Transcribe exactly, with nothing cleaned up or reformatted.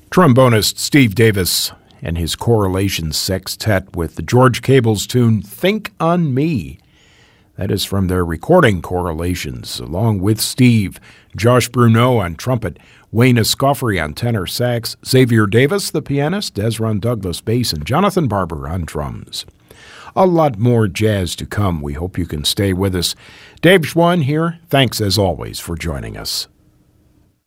Trombonist Steve Davis and his Correlations Sextet with the George Cable's tune Think on Me. That is from their recording Correlations, along with Steve, Josh Bruneau on trumpet, Wayne Escoffery on tenor sax, Xavier Davis, the pianist, Desron Douglas bass, and Jonathan Barber on drums. A lot more jazz to come. We hope you can stay with us. Dave Schwann here. Thanks as always for joining us.